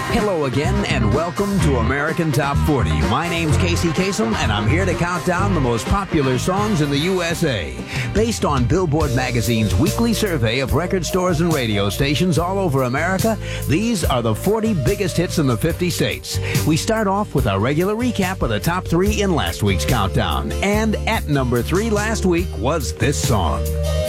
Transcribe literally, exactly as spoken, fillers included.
Hello again, and welcome to American Top forty. My name's Casey Kasem, and I'm here to count down the most popular songs in the U S A. Based on Billboard Magazine's weekly survey of record stores and radio stations all over America, these are the forty biggest hits in the fifty states. We start off with our regular recap of the top three in last week's countdown. And at number three last week was this song.